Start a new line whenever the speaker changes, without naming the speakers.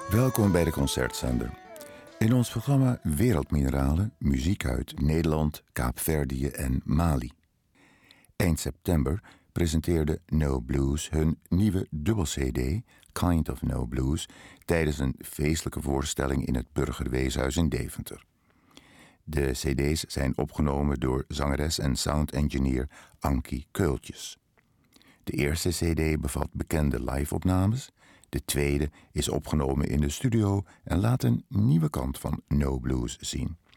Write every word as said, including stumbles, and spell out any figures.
Welkom bij de Concertzender. In ons programma Wereldmineralen, muziek uit Nederland, Kaapverdië en Mali. Eind september presenteerde No Blues hun nieuwe dubbel-cd, Kind of No Blues, tijdens een feestelijke voorstelling in het Burgerweeshuis in Deventer. De cd's zijn opgenomen door zangeres en sound-engineer Ankie Keultjes. De eerste cd bevat bekende live-opnames. De tweede is opgenomen in de studio en laat een nieuwe kant van No Blues zien.